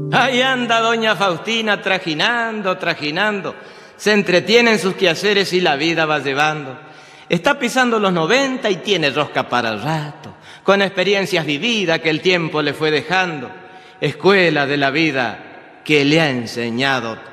Ahí anda doña Faustina trajinando, trajinando. Se entretiene en sus quehaceres y la vida va llevando. Está pisando los 90 y tiene rosca para el rato, con experiencias vividas que el tiempo le fue dejando. Escuela de la vida que le ha enseñado